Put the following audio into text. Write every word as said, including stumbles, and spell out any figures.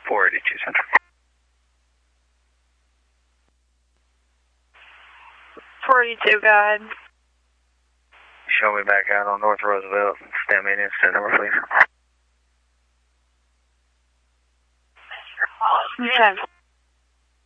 four eighty-two Central. four eighty-two, go ahead. Show me back out on North Roosevelt. Stand me in incident number, please. Okay.